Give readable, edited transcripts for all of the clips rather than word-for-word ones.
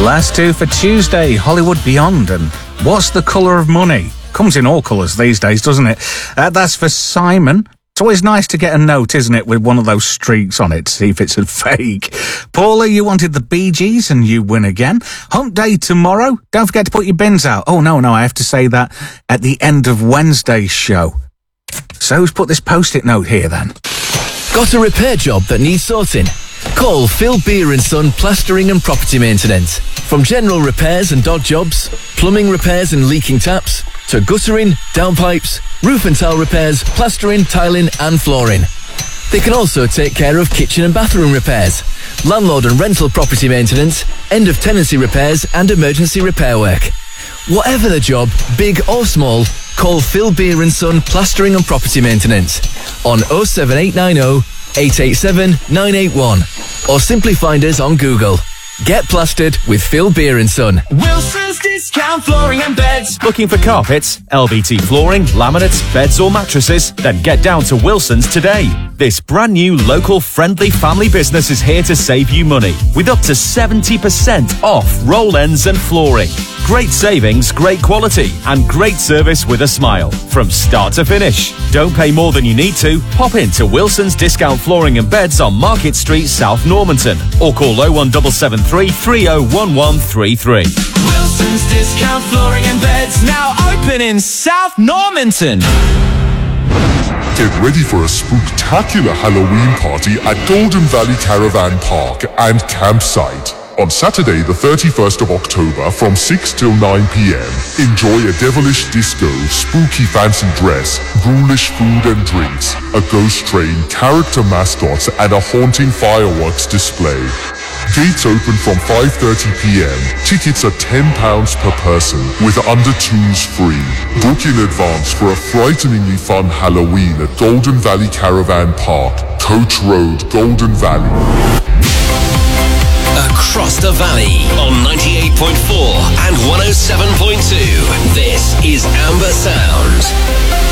Last two for Tuesday, Hollywood Beyond and What's the Colour of Money? Comes in all colours these days, doesn't it? That's for Simon. It's always nice to get a note, isn't it, with one of those streaks on it to see if it's a fake. Paula, you wanted the Bee Gees and you win again. Hump Day tomorrow. Don't forget to put your bins out. Oh, no, I have to say that at the end of Wednesday's show. So who's put this Post-it note here then? Got a repair job that needs sorting? Call Phil Beer & Son Plastering and Property Maintenance. From general repairs and dog jobs, plumbing repairs and leaking taps, to guttering, downpipes, roof and tile repairs, plastering, tiling and flooring. They can also take care of kitchen and bathroom repairs, landlord and rental property maintenance, end of tenancy repairs and emergency repair work. Whatever the job, big or small, call Phil Beer & Son Plastering and Property Maintenance on 07890 887 981 or simply find us on Google. Get plastered with Phil Beer & Son. Wilson's Discount Flooring and Beds. Looking for carpets, LVT flooring, laminates, beds or mattresses? Then get down to Wilson's today. This brand new local friendly family business is here to save you money with up to 70% off roll ends and flooring. Great savings, great quality and great service with a smile from start to finish. Don't pay more than you need to. Pop into Wilson's Discount Flooring and Beds on Market Street, South Normanton or call 01773 301133. Wilson's Discount Flooring and Beds, now open in South Normanton. Get ready for a spooktacular Halloween party at Golden Valley Caravan Park and Campsite. On Saturday, the 31st of October from 6 till 9 p.m. Enjoy a devilish disco, spooky fancy dress, ghoulish food and drinks, a ghost train, character mascots, and a haunting fireworks display. Gates open from 5:30 p.m. Tickets are £10 per person with under twos free. Book in advance for a frighteningly fun Halloween at Golden Valley Caravan Park, Coach Road, Golden Valley. Across the valley on 98.4 and 107.2. This is Amber Sound.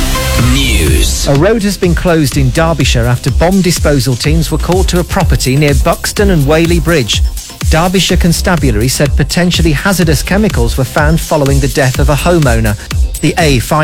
News. A road has been closed in Derbyshire after bomb disposal teams were called to a property near Buxton and Whaley Bridge. Derbyshire Constabulary said potentially hazardous chemicals were found following the death of a homeowner. The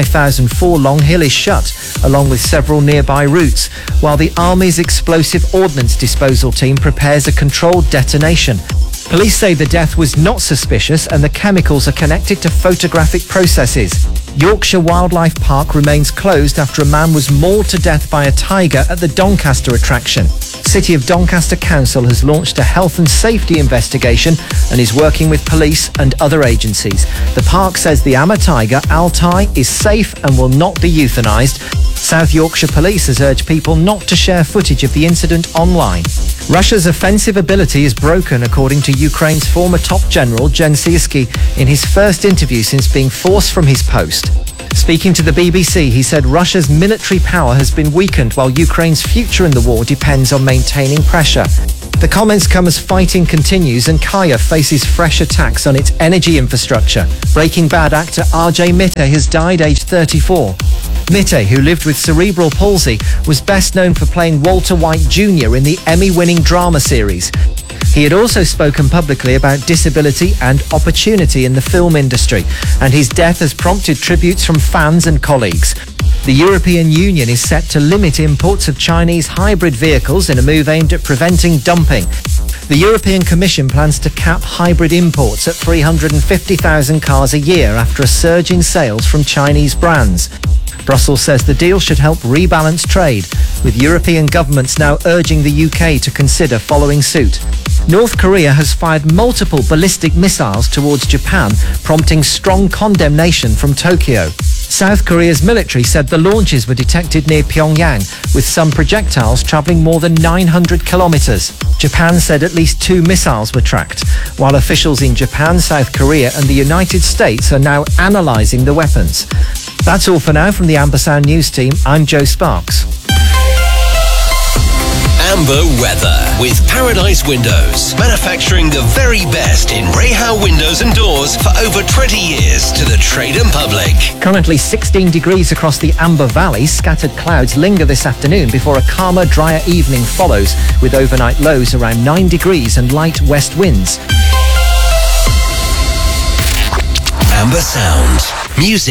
A5004 Long Hill is shut, along with several nearby routes, while the Army's Explosive Ordnance Disposal Team prepares a controlled detonation. Police say the death was not suspicious and the chemicals are connected to photographic processes. Yorkshire Wildlife Park remains closed after a man was mauled to death by a tiger at the Doncaster attraction. City of Doncaster Council has launched a health and safety investigation and is working with police and other agencies. The park says the Amma tiger, Altai, is safe and will not be euthanised. South Yorkshire Police has urged people not to share footage of the incident online. Russia's offensive ability is broken, according to Ukraine's former top general, Jen Siersky, in his first interview since being forced from his post. Speaking to the BBC, he said Russia's military power has been weakened while Ukraine's future in the war depends on maintaining pressure. The comments come as fighting continues and Kyiv faces fresh attacks on its energy infrastructure. Breaking Bad actor RJ Mitte has died aged 34. Mitte, who lived with cerebral palsy, was best known for playing Walter White Jr. in the Emmy-winning drama series. He had also spoken publicly about disability and opportunity in the film industry, and his death has prompted tributes from fans and colleagues. The European Union is set to limit imports of Chinese hybrid vehicles in a move aimed at preventing dumping. The European Commission plans to cap hybrid imports at 350,000 cars a year after a surge in sales from Chinese brands. Brussels says the deal should help rebalance trade, with European governments now urging the UK to consider following suit. North Korea has fired multiple ballistic missiles towards Japan, prompting strong condemnation from Tokyo. South Korea's military said the launches were detected near Pyongyang, with some projectiles travelling more than 900 kilometres. Japan said at least 2 missiles were tracked, while officials in Japan, South Korea and the United States are now analysing the weapons. That's all for now from the Amber Sound News team. I'm Joe Sparks. Amber weather with Paradise Windows, manufacturing the very best in Rayhow windows and doors for over 20 years to the trade and public. Currently 16 degrees across the Amber Valley. Scattered clouds linger this afternoon before a calmer, drier evening follows, with overnight lows around 9 degrees and light west winds. sound. Music